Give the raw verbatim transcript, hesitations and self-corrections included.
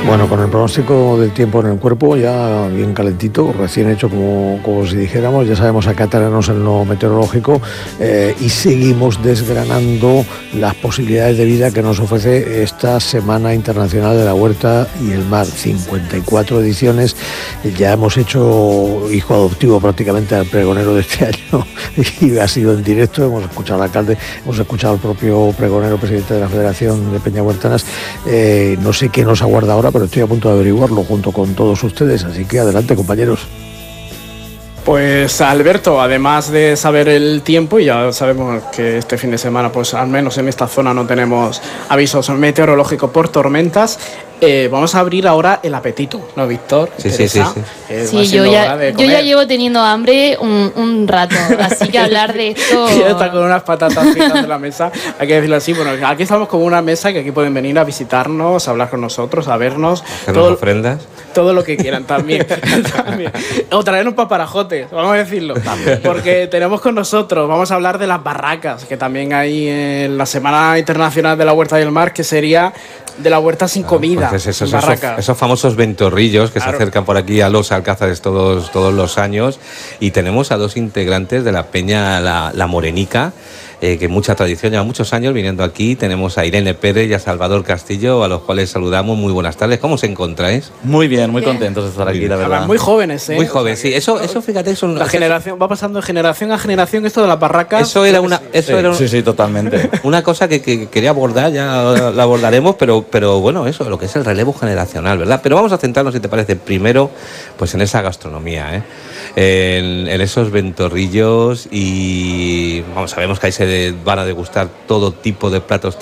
Bueno, con el pronóstico del tiempo en el cuerpo, ya bien calentito, recién hecho como, como si dijéramos, ya sabemos a qué atenernos en lo meteorológico eh, y seguimos desgranando las posibilidades de vida que nos ofrece esta Semana Internacional de la Huerta y el Mar. cincuenta y cuatro ediciones, ya hemos hecho hijo adoptivo prácticamente al pregonero de este año y ha sido en directo, hemos escuchado al alcalde, hemos escuchado al propio pregonero, presidente de la Federación de Peñahuertanas. Eh, no sé qué nos aguarda ahora, pero estoy a punto de averiguarlo junto con todos ustedes, así que adelante, compañeros. Pues Alberto, además de saber el tiempo, y ya sabemos que este fin de semana, pues al menos en esta zona no tenemos avisos meteorológicos por tormentas, eh, vamos a abrir ahora el apetito, ¿no, Víctor? Sí, sí, sí, sí. Eh, sí yo, ya, yo ya llevo teniendo hambre un, un rato, así que hablar de esto... Ya está con unas patatas fritas en la mesa, hay que decirlo así. Bueno, aquí estamos con una mesa que aquí pueden venir a visitarnos, a hablar con nosotros, a vernos. Hacernos todo, ofrendas. Todo lo que quieran también. también. O traer un paparajote, vamos a decirlo. También. Porque tenemos con nosotros, vamos a hablar de las barracas, que también hay en la Semana Internacional de la Huerta y el Mar, que sería de la huerta sin comida. Pues es eso, esos, esos famosos ventorrillos que claro. se acercan por aquí a los Alcázares todos, todos los años. Y tenemos a dos integrantes de la Peña La, la Morenica, eh, que mucha tradición, lleva muchos años viniendo aquí. Tenemos a Irene Pérez y a Salvador Castillo, a los cuales saludamos. Muy buenas tardes. ¿Cómo os encontráis? Muy bien, muy bien. contentos de estar aquí, la verdad. Muy jóvenes, ¿eh? Muy jóvenes, sí. Eso, eso fíjate, son... La generación, va pasando de generación a generación esto de las barracas. Eso era una... Eso sí, era un, sí, sí, totalmente. Una cosa que, que quería abordar, ya la abordaremos, pero, pero bueno, eso, lo que es el relevo generacional, ¿verdad? Pero vamos a centrarnos, si te parece, primero pues en esa gastronomía, ¿eh? En, en esos ventorrillos y vamos, sabemos que ahí se van a degustar todo tipo de platos